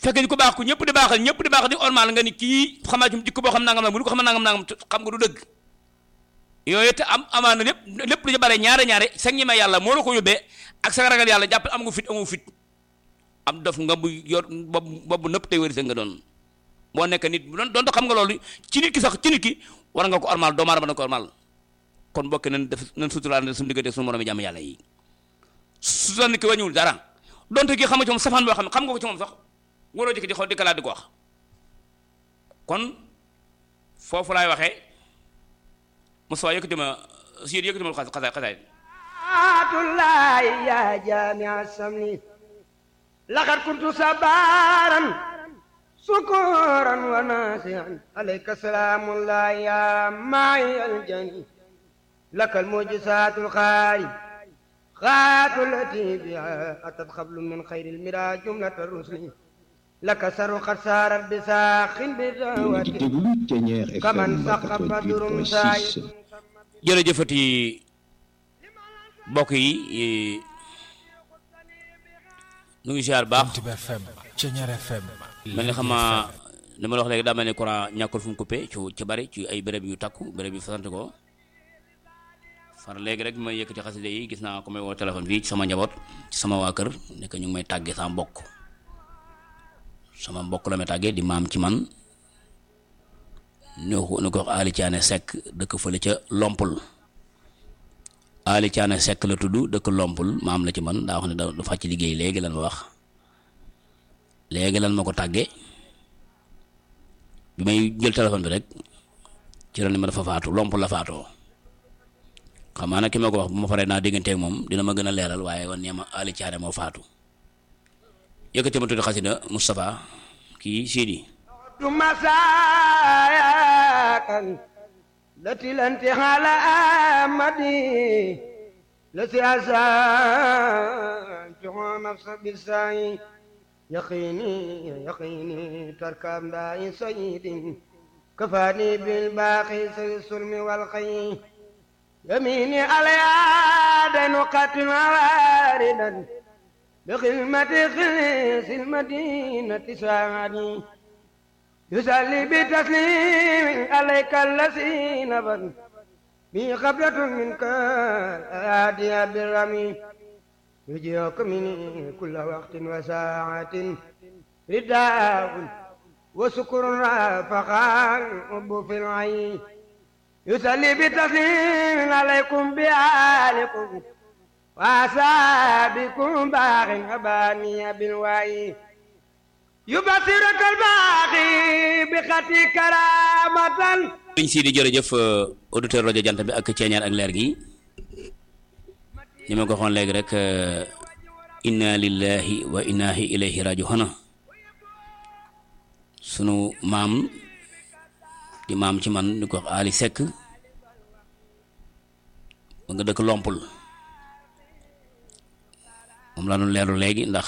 fekk ni ko baax ku ñëpp di baaxal di ormal nga ni kii xamaa ci jikko boo xam nangam la bu ñu ko xam nangam xam nga du dëgg yooyu te amaana lépp lu ci bare ñaare sax ñi may yàlla moo la ko yóbbee ak sa ragal yàlla jàpp am nga fit amu fit am def nga bu yor boobu nëpp tey wëri sa nga doon boo nekk nit doon xam nga loolu ci nit ki war nga ko ormal doomu aadama na ko ormal kon bokk nañ suturaal suñu diggante suñu moromi jàmm yàlla yi sutural nit ki wàññiwul dara donte kii xam nga ci moom safaan boo xam nga ko ci moom sax waroo jëkk di xool di kalaat di ko wax kon foofu laay waxee Moussa yëkkati ma xasaay atullahi ya jami'a samni laqad kuntu sabaran sukuran wa nasihan alayka salamullahi ya ma'i aljani lakal mujizatul khari التي بها أتت خبل من خير المرى جملة الرسل لك سر قد سارت بساخ بدعوته كمن سقف بدر سايد jërëjëfati mbokk yi ñu ngi ziar baax mel ni xama li ma la wax léegi daa mel ni courant ñàkkul fu mu coupé ci bari ci ay béréb yu takku béréb yu fasante ko far léegi rek may yëkkati xasida yi gis naa ko may woo téléphone fii ci sama njaboot ci sama waa kër nekk ñu ngi may tàggee sama mbokk la may tàggee di maam ci man ñu ko wax Ali Thiané Seck dëkk fële ca Lompul Ali Thiané Seck la tudd dëkk Lompul maam la ci man daa wax ne da fàcc liggéey léegi lan ma wax léegi lan ma ko tàggee bi may jël téléphone bi rek ci ren ma dafa faatu Lompul la faatoo xam naa nag ki ma ko wax bu ma faree naa dégganteeg moom dina ma gën a leeral waaye wan nee ma Ali Thiané moo faatu yëkkati ma tuddi xasida Moustapha kii Sidi مساياك التي لا انتهى لها أمدي التي أسانتها نفس بالسعي يقيني تركب داعي سيد كفاني بالباقي سي السلم والخي يميني عليها دنقة واردا بخدمة خليص المدينة ساعدي يسلي بتسليم عليك الذي نبذ بي قبلة منك آدي بالرمي يجيك مني كل وقت وساعة رداء وسكر فخار حب في العين يسلي بتسليم عليكم بآلكم وأصحابكم باغ أباني بالوعي يبصرك الباقي بخطي كرامة. sëñ Sidi jërëjëf auditeur rajo Jant bi ak ceeñaar ak leer gi ni ma ko waxoon léegi rek inna lillahi wa inna ilayhi raji'un sunu maam di maam ci man ni ko wax Ali Seck ba nga dëkk Lompul moom laa doon leerlu léegi ndax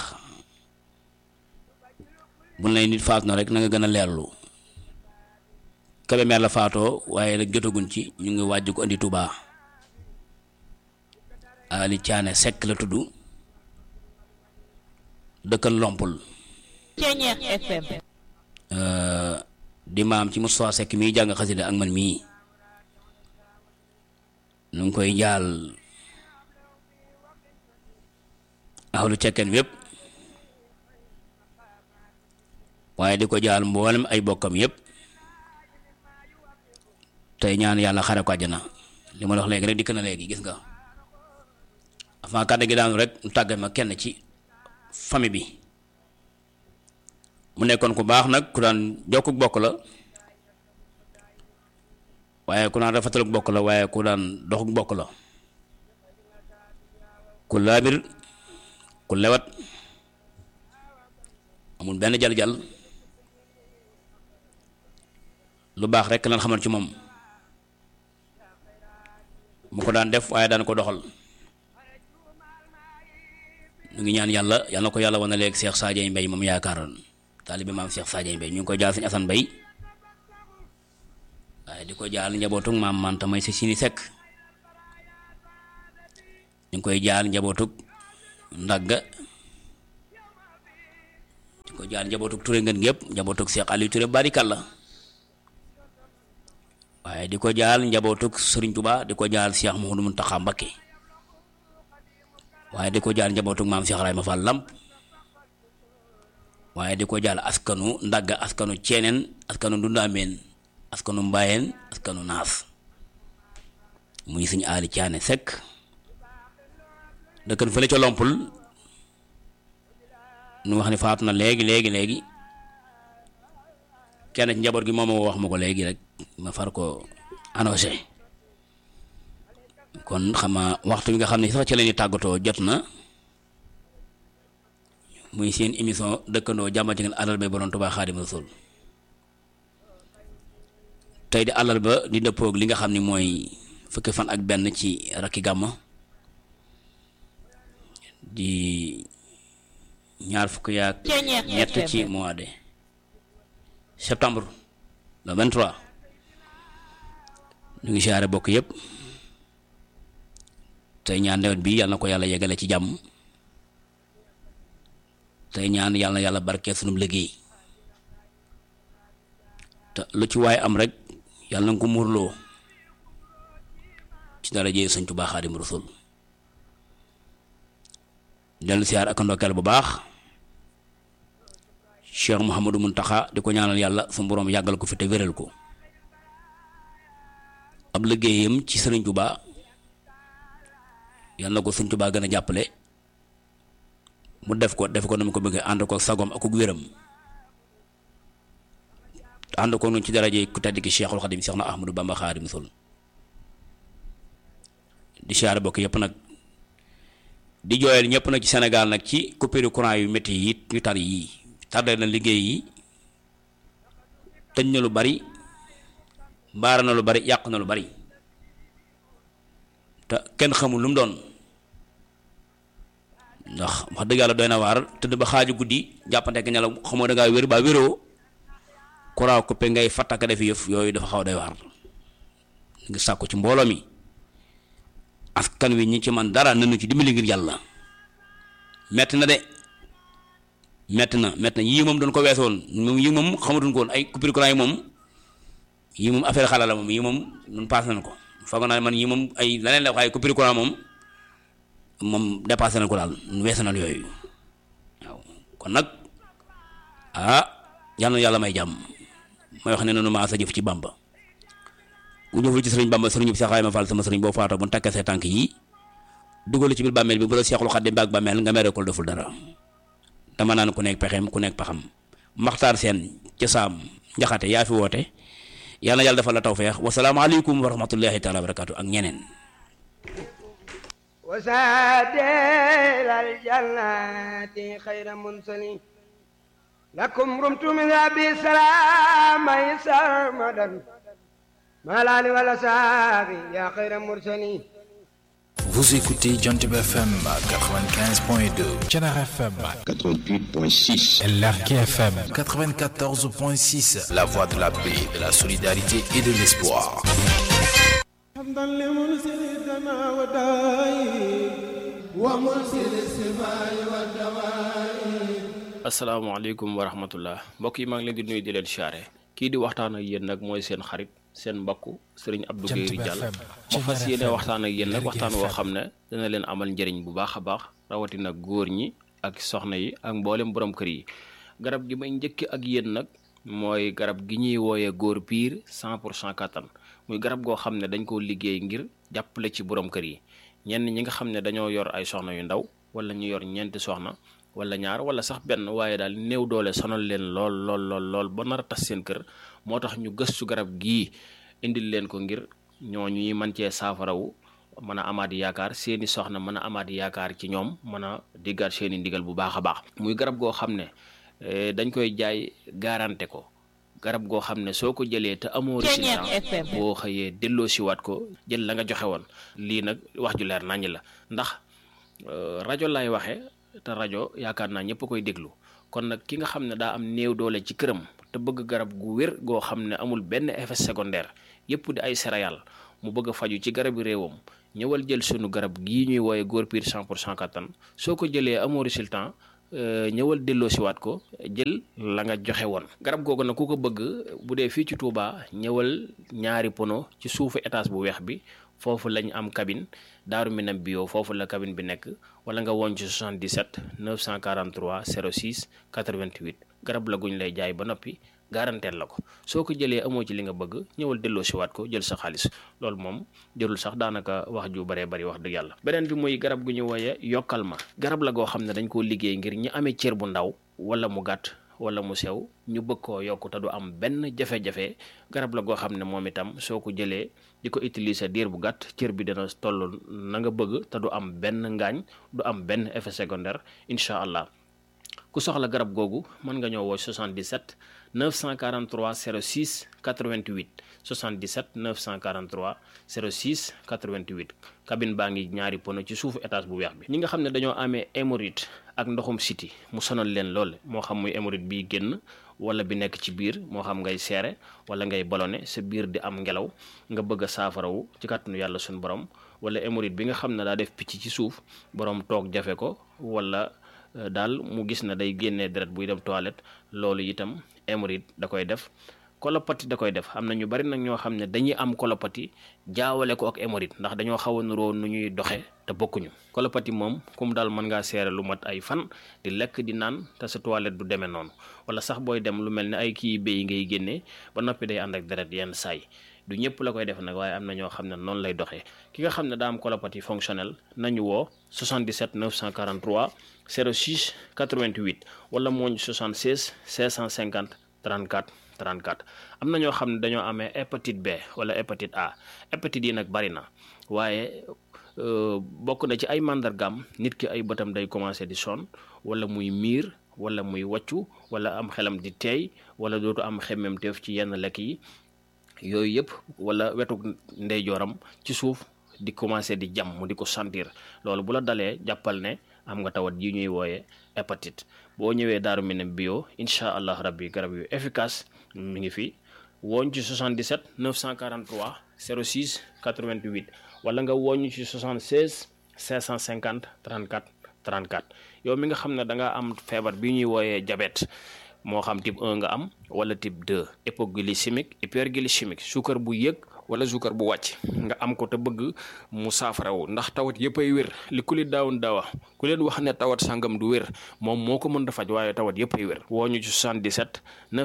bu lay nit faatu na rek na nga gën a leerlu Kébémer la faatoo waaye nag jotaguñ ci ñu ngi wàjj ko andi Touba Ali Thiané Seck la tudd dëkkal Lompul Ceeñeer FM di maam ci Moustapha Seck mii jàng xasida ak man mii nu ngi koy jaal ahlu cekkeen wépp waaye di ko jaal mboolem ay bokkam yépp tey ñaan yàlla xare ko àjjana li ma la wax léegi rek dikk na léegi gis nga avant kàddu gi daanu rek mu tàggat ma kenn ci famille bi mu nekkoon ku baax nag ku daan jokkuk bokk la waaye ku daan rafetaluk bokk la waaye ku daan doxuk bokk la ku laabir ku lewat amul benn jal-jal lu baax rek lan xamal ci moom mu ko daan def waaye daan ko doxal ñu ngi ñaan yàlla yàlla na ko yàlla wana léegi Cheikh Sadio Mbaye moom yaakaaroon taalibe maam Cheikh Sadio Mbaye ñu ngi koy jaal Sëñ Assane Mbaye waaye di ko jaal njabootug maam Manta may si Sini Seck ñu ngi koy jaal njabootug Ndagga di ko ko jaal njabootuk Touré ngeen gépp njabootuk Cheikh Aliou Touré barikalla waaye di ko jaal njabootuk Serigne Touba di ko jaal Cheikh Mouhamadou Mountakha Mbacké waaye di ko jaal njabootuk maam Cheikh Ibrahima Fall Lamp waaye di ko jaal askanu Ndagga askanu Ceeneen askanu Ndundaameen askanu Mbayeen askanu Naas muy Sëñ Ali Thiané Seck dëkkan fële ca Lompul nu wax ni faatu na léegi kenn ci njaboot gi moom moo wax ma ko léegi rek ma far ko annoncé kon xama waxtu bi nga xam ne sax ci la ñuy tàggatoo jot na muy seen émission dëkkandoo jàmm ci ngeen àllarba Borom Tuubaa Xaadimu Rasuul tey di àllarba di dëppoog li nga xam ne mooy fukki fan ak benn ci rakki gàmma di ñaar fukki yaak ñett ci mois de septembre le 23 ñu ngi siyaare bokk yëpp tey ñaan nawet bi yàlla na ko yàlla yeggale ci jàmm tey ñaan yàlla na yàlla barkeel sunu liggéey te lu ci waaye am rek yàlla na ko muurloo ci daraje Sëñ Tuubaa Xaadimu Rasuul dellu siyaar ak ndokkeel bu baax Cheikh Mouhamadou Mountakha di ko ñaanal yàlla su boroom yàggal ko fi te wéral ko ab liggéeyam ci Sëriñ Tuubaa yàlla na ko Sëriñ Tuubaa gën a jàppale mu def ko na mu ko bëggee ànd ko sagom ak wéram ànd ko noonu ci daraje ku tedd ki Cheikhul Khadim Cheikh na Ahmadou Bamba Xaadimu Rasuul di siyaare bokk yëpp nag di jooyal ñëpp nag ci Sénégal nag ci coupure courant yu métti yi yu tar yi tardé na liggéey yi tëj na lu bari baara na lu bari yàq na lu bari te kenn xamul lu mu doon ndax wax dëgg yàlla doy na waar tëdd ba xaaju guddi jàppante ak ñala xamoo da ngaa wér ba wéroo courant coupé ngay fattaka def yëf yooyu dafa xaw doy waar ngi sàkku ci mbooloo mi askan wi ñi ci man dara nanu ci dimbali ngir yàlla metti na de metti na yii moom doon ko weesoon moom yii moom xamatuñ ko woon ay coupure courant yi moom yii moom affaire xala la moom yii moom nun paase nañ ko foog naa man yii moom ay leneen la waaye coupure courant moom dépassé nañ ko daal weesu nañ yooyu waaw kon nag yàlla may jàmm may wax ne noonu maa sa jëf ci Bamba ku jëful ci sëriñ Bamba sëriñ bi Cheikh Ibrahima Fall sama sëriñ boo faatoo bu takkee say tànk yi dugalu ci biir bàmmeel bi bu la Seexul Xaadim ak bàmmeel nga mere ko deful dara dama naan ku nekk pexeem ku nekk paxam Maxtaar Seen ca Saam Njaxate yaa fi woote yal na yàlla defal la tawfeex wasalaamaaleykum wa rahmatullahi taala wa barakaatu ak ñeneen وسادل الجنات خير منسلي لكم رمت من أبي سلام سرمدا مالاني ولا ساقي يا خير مرسلين. Vous écoutez Jantib FM 95.2, Thiénaba FM 88.6, LRK FM 94.6, La Voix de la paix, de la solidarité et de l'espoir. asalaamaaleykum wa rahmatullah mbokk yi maa ngi leen di nuyu di leen siyaare kii di waxtaan ak yéen nag mooy seen xarit seen mbokk sëriñ Abdou Guèye Ridial ma fas yéene waxtaan ak yéen nag waxtaan woo xam ne dina leen amal njëriñ bu baax a baax rawatina góor ñi ak soxna yi ak mboolem borom kër yi. garab gi may njëkk ak yéen nag mooy garab gi ñuy wooyee góor piir 100% kattan muy garab goo xam ne dañ koo liggéey ngir jàppale ci borom kër yi ñenn ñi nga xam ne dañoo yor ay soxna yu ndaw wala ñu yor ñeenti soxna wala ñaar wala sax benn waaye daal néew doole sonal leen lool ba nar a tas seen kër moo tax ñu gëstu garab gii indil leen ko ngir ñooñu mën cee saafarawu mën a amaat yaakaar seeni soxna mën a amaat yaakaar ci ñoom mën a diggaat seeni ndigal bu baax a baax. muy garab goo xam ne dañ koy jaay garanté ko garab goo xam ne soo ko jëlee te amoo résultat boo xëyee delloo siwaat ko jël la nga joxe woon lii nag wax ju leer naññ la ndax rajo lay waxee. te rajo yaakaar naa ñëpp koy déglu kon nag ki nga xam ne daa am néew doole ci këram te bëgg garab gu wér goo xam ne amul benn effet secondaire yëpp di ay céréales mu bëgg a faju ci garabi réewam ñëwal jël sunu garab gii ñuy wooye góor piir 100% kattan soo ko jëlee amoo résultat ñëwal delloo siwaat ko jël la nga joxe woon. garab googu nag ku ko bëgg bu dee fii ci Touba ñëwal ñaari pono ci suufu étage bu weex bi foofu lañ am cabine Daaru Minam bio foofu la cabine bi nekk wala nga woon ci 77 943 06 88 garab la guñ lay jaay ba noppi garanteel la ko soo ko jëlee amoo ci li nga bëgg ñëwal delloo siwaat ko jël sa xaalis loolu moom jërul sax daanaka wax ju baree bari wax dëgg yàlla. beneen bi muy garab gu ñu wooye yokkal ma garab la goo xam ne dañ koo liggéey ngir ñi amee cër bu ndaw wala mu gàtt wala mu sew ñu bëgg koo yokk te du am benn jafe-jafe garab la goo xam ne moom itam soo ko jëlee di ko utiliser diir bu gàtt cër bi dana toll na nga bëgg te du am benn ngaañ du am benn effet secondaire incha allah. ku soxla garab googu mën nga ñëw woo 77 943 06 88 77 943 06 88 cabine baa ngi ñaari pono ci suufu étage bu weex bi. ñi nga xam ne dañoo amee hémorroïde ak ndoxum siti mu sonal leen lool moo xam muy hémorroïde biy génn wala bi nekk ci biir moo xam ngay seere wala ngay ballonné sa biir di am ngelaw nga bëgg a saafarawu ci kàttanu yàlla suñu borom wala hémorroïde bi nga xam ne daa def picc ci suuf borom toog jafe ko wala daal mu gis na day génnee deret buy dem toilette loolu itam hémorroïde da koy def. colopathie da koy def am na ñu bari nag ñoo xam ne dañuy am colopathie jaawale ko ak hémorroïde ndax dañoo xaw a nuroo nu ñuy doxe te bokkuñu. colopathie moom comme daal mën ngaa seere lu mat ay fan di lekk di naan te sa toilette du demee noonu wala sax booy dem lu mel ne ay kii béy ngay génnee ba noppi day ànd ak deret yenn saay du ñëpp la koy def nag waaye am na ñoo xam ne noonu lay doxee. ki nga xam ne daa am colopathie fonctionnelle nañu woo 77 943 06 88 wala mooñ 76 650 34 34 am na ñoo xam ne dañoo amee hépatite B wala hépatite A hépatite yi nag bari na waaye bokk na ci ay màndargaam nit ki ay bëtam day commencé di sonn wala muy miir wala muy wàccu wala am xelam di teey wala dootu am xemmemteef ci yenn lekk yi yooyu yëpp wala wetu ndeyjooram ci suuf di commencé di jam mu di ko sentir loolu bu la dalee jàppal ne am nga tawat yi ñuy wooye hépatite. boo ñëwee Daaru Minam bio incha allah rabbi garab yu efficace mi ngi fi wooñ ci 77 943 06 88 wala nga wooñ ci 76 550 34 34 yow mi nga xam ne da nga am feebar bi ñuy wooyee diabète moo xam type 1 nga am wala type 2 hypoglycémique hyperglycémique suukar bu yëg wala suukar bu wàcc nga am ko te bëgg mu saafarawu ndax tawat yëpp ay wér li ku li daawun daawa ku leen wax ne tawat sangam du wér moom moo ko mën a faj waaye tawat yëpp ay wér woo ñu ci 77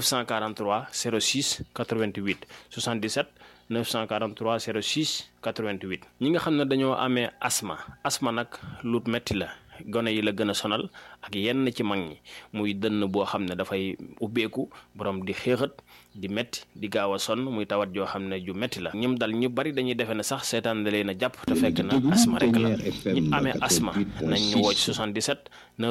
943 06 88 77 943 06 88 ñi nga xam ne dañoo amee asma nag lu metti la gone yi la gën a sonal ak yenn ci mag ñi muy dënn boo xam ne dafay ubbeeku borom di xéexat di metti di gaaw a sonn muy tawat joo xam ne ju metti la ñim dal ñu bari dañuy defe ne sax seetaan da leen a jàpp te fekk na asma rek la ñi amee asma nañ ñu woo ci 77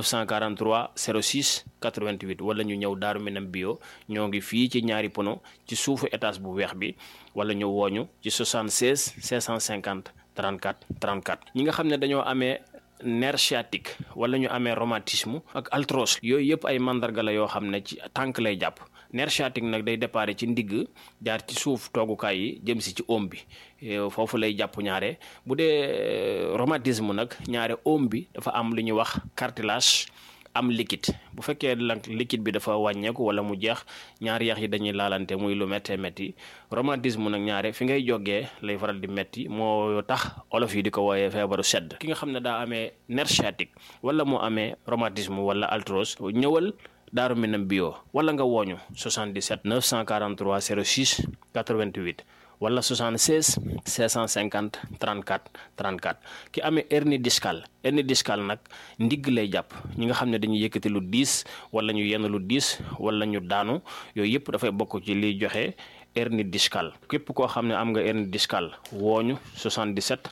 943 06 88 wala ñu ñëw Daaru Minam bio ñoo ngi fii ci ñaari pono ci suufu étage bu weex bi wala ñu wooñu ci 76 550 34 34 ñi nga xam ne dañoo amee nerf sciatique wala ñu amee rhumatisme ak arthrose yooyu yëpp ay mandarga la yoo xam ne ci tànk lay jàpp nerf sciatique nag day déparé ci ndigg jaar ci suuf toogukaay yi jëm si ci oom bi foofu lay jàpp ñaare bu dee rhumatisme nag ñaare oom bi dafa am lu ñuy wax cartilage am liquide bu fekkee nag liquide bi dafa wàññeeku wala mu jeex ñaari yax yi dañuy laalante muy lu méttee métti rhumatisme nag ñaare fi ngay jógee lay faral di métti moo tax olof yi di ko wooyee feebaru sedd ki nga xam ne daa amee nerf sciatique wala moo amee rhumatisme wala arthrose ñëwal Daaru Minam bio wala nga wooñu 77 943 06 88 wala 76 550 34 34 ki amee hernie discale nag ndigg lay jàpp ñi nga xam ne dañuy yëkkati lu diis wala ñu yenn lu diis wala ñu daanu yooyu yëpp dafay bokk ci liy joxe hernie discale képp koo xam ne am nga hernie discale wooñu 77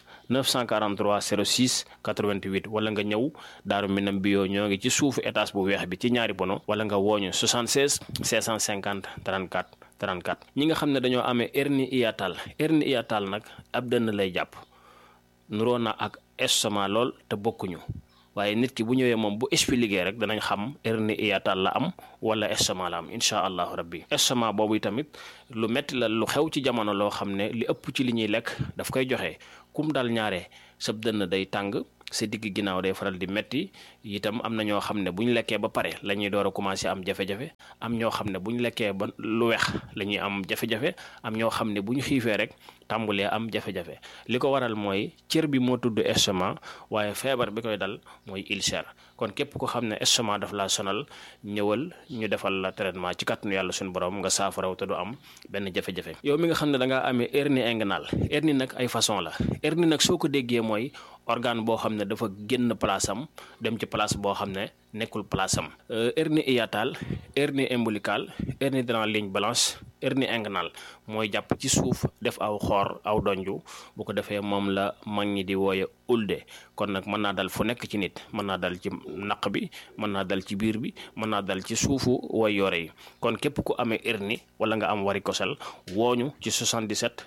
943 06 88 wala nga ñëw Daaru Minam bio ñoo ngi ci suufu étage bu weex bi ci ñaari bono wala nga wooñu 76 550 34 34 ñi nga xam ne dañoo amee hernie hiatale nag ab dënn lay jàpp nuroo na ak estomac lool te bokkuñu waaye nit ki bu ñëwee moom bu expliqué rek danañ xam hernie hiatale la am wala estomac la am incha allahu rabbi estomac boobu tamit lu metti la lu xew ci jamono loo xam ne li ëpp ci li ñuy lekk daf koy joxe kum dal ñaare sab dënn day tàng sa digg ginnaaw day faral di metti itam am na ñoo xam ne bu ñu lekkee ba pare la ñuy door a commencé am jafe-jafe am ñoo xam ne bu ñu lekkee ba lu weex la ñuy am jafe-jafe am ñoo xam ne bu ñu xiifee rek tàmbulee am jafe-jafe li ko waral mooy cër bi moo tudd estomac waaye feebar bi koy dal mooy ulcère kon képp ko xam ne estomac daf laa sonal ñëwal ñu defal la traitement ci kàttanu yàlla suñu borom nga saafaraw te du am benn jafe-jafe. yow mi nga xam ne da ngaa amee hernie inguinale hernie nag ay façon la hernie nag soo ko déggee mooy organe boo xam ne dafa génn place am dem ci place boo xam ne nekkul place am. hernie hiatale hernie ombilicale hernie dans la ligne blanche hernie inguinale mooy jàpp ci suuf def aw xoor aw donju bu ko defee moom la mag ñi di wooye ulde kon nag mën naa dal fu nekk ci nit mën naa dal ci naq bi mën naa dal ci biir bi mën naa dal ci suufu way yore yi kon képp ku amee hernie wala nga am varicocèle wooñu ci 77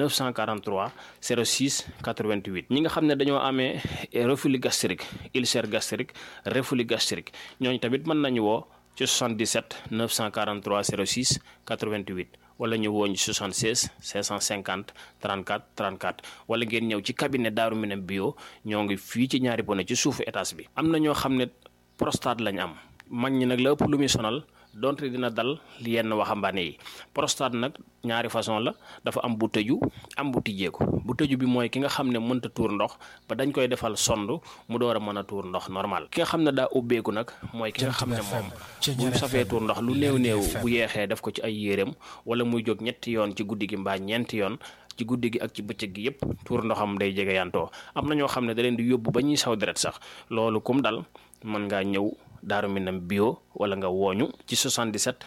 943 06 88 ñi nga xam ne dañoo amee reflux gastrique ulcère gastrique reflux gastrique ñooñu tamit mën nañu woo ci 77 943 06 88 wala ñu woo ñu 76 550 34 34 wala ngeen ñëw ci cabinet Daaru Minam bio ñoo ngi fii ci ñaari bone ci suufu étage bi. am na ñoo xam ne prostate lañ am mag ñi nag la ëpp lu muy sonal donte dina dal yenn waxambaane yi prostate nag ñaari façon la dafa am bu tëju am bu tijjeeku bu tëju bi mooy ki nga xam ne mënta tuur ndox ba dañ koy defal sond mu door a mën a tuur ndox normal ki nga xam ne daa ubbeeku nag mooy ki nga xam ne moom bu safee tuur ndox lu néew bu yeexee def ko ci ay yéreem wala muy jóg ñetti yoon ci guddi gi mbaa ñeenti yoon ci guddi gi ak ci bëccëg gi yëpp tuur ndoxam day jege yantoo am na ñoo xam ne da leen di yóbbu ba ñuy saw deret sax loolu kum dal mën ngaa ñëw Daaru Minam bio wala nga wooñu ci 77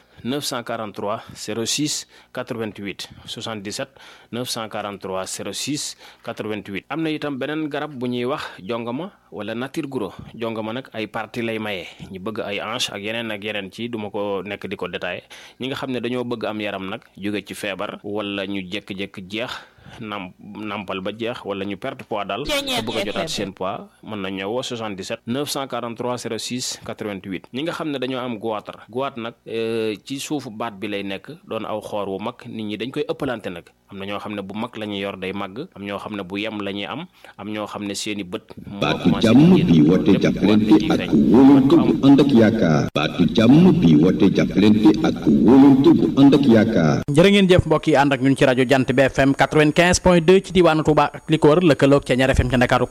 943 06 88 77 943 06 88. am na itam beneen garab bu ñuy wax jongama wala nature guro jongama nag ay partie lay maye ñu bëgg ay hanche ak yeneen ci duma ko nekk di ko détaillé ñi nga xam ne dañoo bëgg am yaram nag jóge ci feebar wala ñu jékki-jékki jeex nampal ba jeex wala ñu perte poids daal te bëgg a jotaat seen poids mën na ñëwoo 77 943 06 88 ñi nga xam ne dañoo am goitre nag ci suufu baat bi lay nekk doon aw xoor wu mag nit ñi dañ koy ëppalante nag am na ñoo xam ne bu mag la ñuy yor day màgg am ñoo xam ne bu yem la ñuy am ñoo xam ne seeni bët baatu jàmm bi woote jàppalante ak wóolante bu ànd ak yaakaar baatu jàmm bi woote jàppalante ak wóolante bu ànd ak yaakaar. jërë ngeen jëf mbokk yi ànd ak ñun ci rajo Jant bi FM 95.2 ci diwaanu Touba ak li ko wër lëkkaloog ca Ñaar FM ca Ndakaaru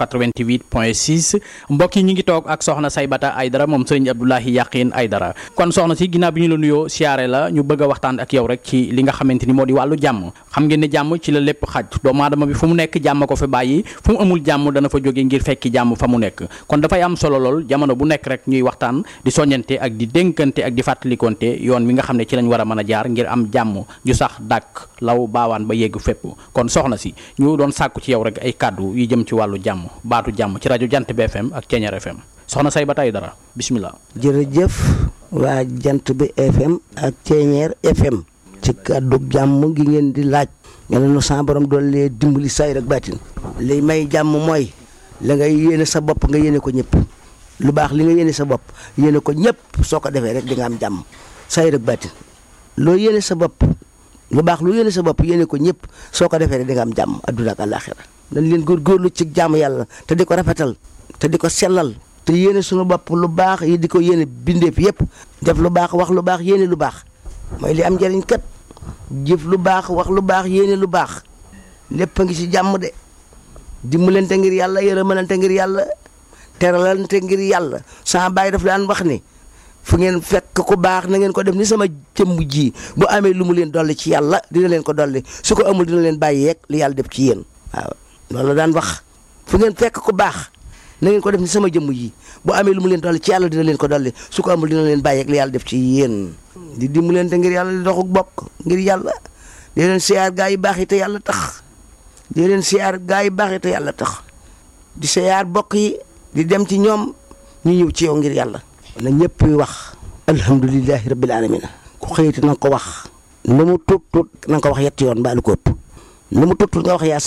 88.6 mbokk yi ñu ngi toog ak soxna Saybata Aydara moom Serigne Abdoulahi Yakhine Aydara kon soxna si ginnaaw bi ñu la nuyoo siyaare la ñu bëgg a waxtaan ak yow rek ci li nga xamante ni moo di wàllu jàmm xam ngeen ne jàmm ci la lépp xaj doomu aadama bi fu mu nekk jàmm ko fi bàyyi fu mu amul jàmm dana fa jóge ngir fekki jàmm fa mu nekk kon dafay am solo lool jamono bu nekk rek ñuy waxtaan di soññante ak di dénkante ak di fàttalikonte yoon wi nga xam ne ci lañ war a mën a jaar ngir am jàmm ju sax dàkk law baawaan ba yegg fépp kon soxna si ñu doon sàkku ci yow rek ay kàddu yu jëm ci wàllu jàmm baatu jàmm ci rajo Jant bi FM ak Ceeñeer FM soxna Saybata Aydara bismillah. jërëjëf waa Jant bi FM ak Ceeñeer FM ci kàddu jàmm gi ngeen di laaj nga ne sa borom doon lee dimbali saay rek baatin li may jàmm mooy la ngay yéene sa bopp nga yéene ko ñëpp lu baax li nga yéene sa bopp yéene ko ñëpp soo ko defee rek di nga am jàmm saay rek baatin loo yéene sa bopp lu baax lu yéene sa bopp yéene ko ñëpp soo ko defee rek di nga am jàmm adduna ak àllaaxira dañ leen góorgóorlu ci jàmm yàlla te di ko rafetal te di ko sellal te yéene suñu bopp lu baax yi di ko yéene bindeef yëpp def lu baax wax lu baax yéene lu baax mooy li am njëriñ kat jëf lu baax wax lu baax yéene lu baax lépp a ngi ci jàmm de dimbalante ngir yàlla yërëmalante ngir yàlla teralante ngir yàlla sama baay daf daan wax ni fu ngeen fekk ku baax na ngeen ko def ni sama jëmm ji bu amee lu mu leen dolli ci yàlla dina leen ko dolli su ko amul dina leen bàyyi yeeg li yàlla def ci yéen waaw loolu daan wax fu ngeen fekk ku baax na ngeen ko def ni sama jëmm ji bu amee lu mu leen dolli ci yàlla dina leen ko dolli su ko amul dina leen bàyyi yeeg li yàlla def ci yéen di dimbalante ngir yàlla di doxuk bokk ngir yàlla di leen siyaar gaa yi baax yi te yàlla tax di leen siyaar gaa yi baax yi te yàlla tax di siyaar bokk yi di dem ci ñoom ñu ñëw ci yow ngir yàlla na ñëpp wax alhamdulilahi rabbil alamin ku xëyati na nga ko wax lu mu tuut na nga ko wax yetti yoon baalu ko ëpp lu mu tuut nga wax yaa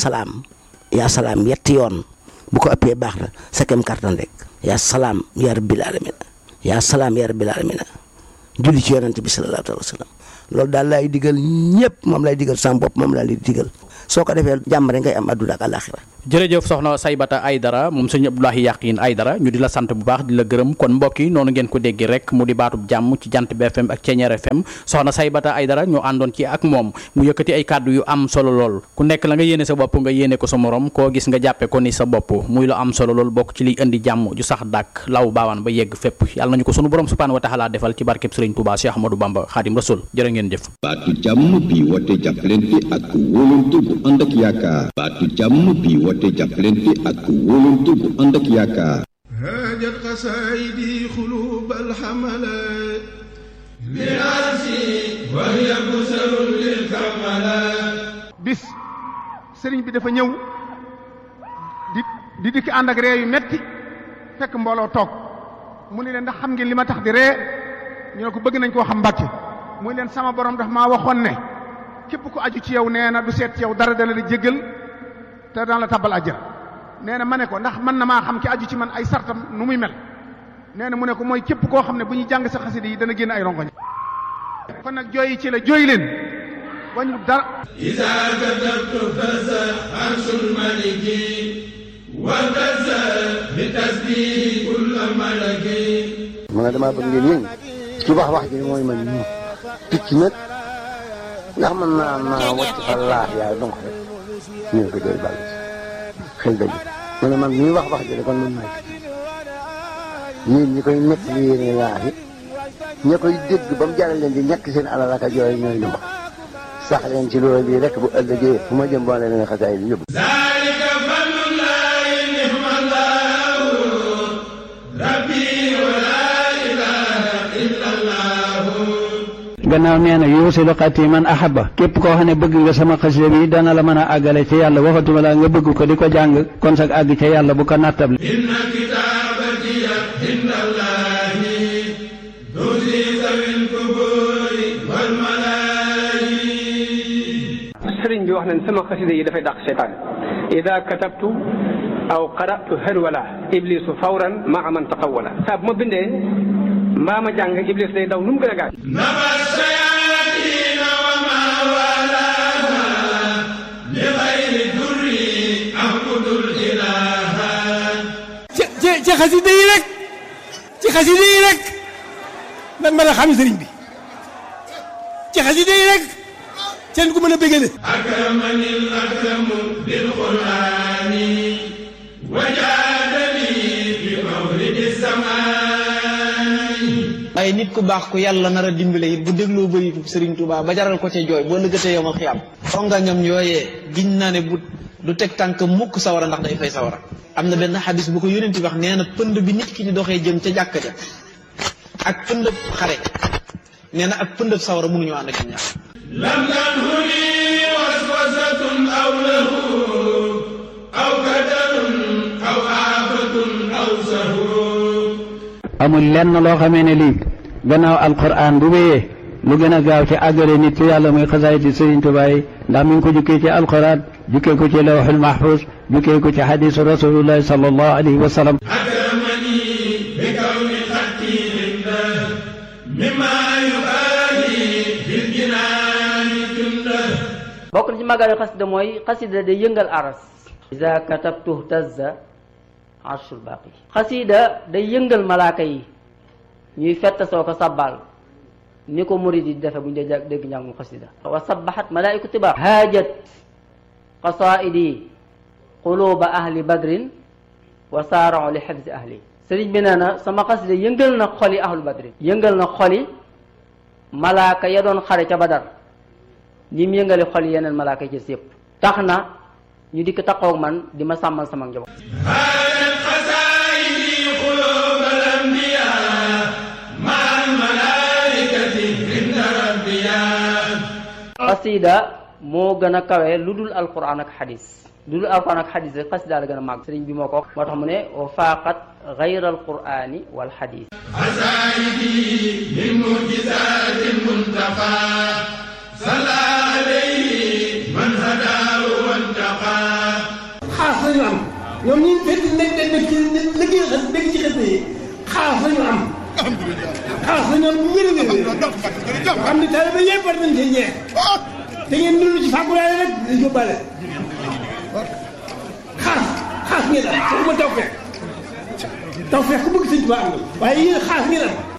salaam yetti yoon bu ko ëppee baax na sa kem kartan rek yaa salaam yaa rabbil alamin yaa salaam yaa rabbil alamin julli ci yonent bi sallallahu alayhi wa sallam loolu daal laay digal ñëpp moom lay digal sama bopp moom laa lay digal soo ko defee jàmm rek ngay am adduna ak àllaaxira. jërëjëf soxna Saybata Aydara moom sëñ Abdoulahi Yakhine Aydara ñu di la sant bu baax di la gërëm kon mbokk yi noonu ngeen ko dégg rek mu di baatub jàmm ci jant bi FM ak Ceñeer FM soxna Saybata Aydara ñu àndoon ci ak moom mu yëkkati ay kàddu yu am solo lool ku nekk la nga yéene sa bopp nga yéene ko sa morom koo gis nga jàppe ko ni sa bopp muy lu am solo lool bokk ci liy indi jàmm ju sax dàkk law baawaan ba yegg fépp yàlla nañu ko sunu borom subhanahu wa taala defal ci barkeb Sëriñ Tuubaa Cheikh Ahmadou Bamba Xaadim Rasul jërë ngeen jëf. baatu jàmm bi woote jàppalante ak wóolante bu ànd ak yaakaar baatu jàmm bi woote jàppalante ak wóolante bu ànd ak yaakaar haajat qasaayidi xulubal xamalaat liaasi wa hiya busarun lil kamalaat. bis sëriñ bi dafa ñëw di dikk ànd ak ree yu metti fekk mbooloo toog mu ne leen ndax xam ngeen li ma tax di ree ñu ne ko bëgg nañ koo xam Mbàkke muy leen sama borom daf maa waxoon ne képp ku aju ci yow nee na du seet ci yow dara dana la jéggal te dana la tabbal àjjana nee na ma ne ko ndax mën na maa xam ki aju ci man ay sartam nu muy mel nee na mu ne ko mooy képp koo xam ne bu ñuy jàng sa xasida yi dana génn ay rongoñ kon nag jooyi ci la jooy leen wañu dara iza katabtu faza arsul maliki wa faza bi tasbihi kull malaki. mu ne damaa bëgg ngeen yéen ci wax ji mooy man ñu picc nag ndax mën naa wàcc fa laax yaay donc rek ñu ko jël bal xëy dañu mu ne man ñuy wax ji kon man maay ñun ñi koy nekk li yéene laax yi ña koy dégg ba mu jaral leen di ñàkk seen alal ak jooy ñooy lu ma sax leen ci loolu lii rek bu ëllëgee fu ma jëm boole leen xasaay bi yóbbu. zaalika fadlullaahi ni'mallaahu rabbi wa laa ilaaha illallaahu. gannaaw nee na yuusilu xati man ahaba képp koo xam ne bëgg nga sama xasida bi dana la mën a àggale ci yàlla waxatuma la nga bëgg ko di ko jàng kon sax àgg ca yàlla bu ko nattable. inna kitaabati indallaahi duzi zawil kuburi wal malaayi. sëriñ bi wax nañ sama xasida yi dafay dàq seytaan ida katabtu aw qara'tu harwala iblisu fawran maa man taqawwala saa bu ma bindee mbaa ma jàng iblis day daw nu mu gën a gaaw. naba sayaatiina wa maa waalaaha li xayri durri abudul ilaaha. ci xasida yi rek ci xasida yi rek nag mën a xam sëriñ bi ci xasida yi rek seen ko mën a bégale. akramanil akramu bil qur'aani wajaadani bi mawlidi zamaani. ay nit ku baax ku yàlla nar a dimbale it bu dégloo bëri Sëriñ Tuubaa ba jaral ko ca jooy boo lëggatee yomal xiyam rongañam yooyee giñ naa ne bu du teg tànk mukk sawara ndax day fay sawara. am na benn xadis bu ko yónent wax nee na pënd bi nit ki di doxee jëm ca jàkka ja ak pëndëb xare nee na ak pëndëb sawara mënuñu ànd ak ñaar. lam tanhuni waswasatun aw lahu aw kadarun aw aafatun aw sahu. amul lenn loo xamee ne lii gannaaw alquran bu wéyee lu gën a gaaw ci àggale nit ci yàlla muy xasaayiti Sëriñ Tuubaa yi ndax mi ngi ko jukkee ci alquran jukkee ko ci lawhul mahfuz jukkee ko ci hadisu rasulillahi sallallahu alayhi wa sallam. akramani bi kawni xatti inda mimma yubahi fil jinaani junda. bokk na ci màggalu xasida mooy xasida day yëngal aras. iza katabtu tazza arshul baqi. xasida day yëngal malaaka yi ñuy fett soo ko sabbal ni ko murid yi defe bu ñu dee dégg njàngum xasida. wa sabbahat malaaiku tiba haajat qasaidi quluba ahli badrin wa saara'u li hifzi ahli. sëriñ bi nee na sama xasida yëngal na xoli ahlu badrin yëngal na xoli malaaka ya doon xare ca badar ni mu yëngale xol yeneen malaaka ci yëpp tax na ñu dikk taxaw man di ma sàmmal sama njaboot. xasida moo gën a kawe lu dul alquran ak xadis lu dul alquran ak xadis rek xasida la gën a màgg. sëriñ bi moo ko wax moo tax mu ne wa faaqat gayra alqurani wal xadis. xasaayidi min mujizaati muntaqa salla alayhi man hadaahu wantaqa. xaas lañu am ñoom ñi fekk nekk ci liggéey xas dégg ci xas yi xaas lañu am xaas la ñoom bu wér a wér xam ne taalibe yëpp war nañ cee ñeex te ngeen dund ci fàggulaale rek dañ yóbbaale xaas ngeen am waxuma tawfeex ku bëgg sëñ Tuubaa am na waaye yéen xaas ngeen am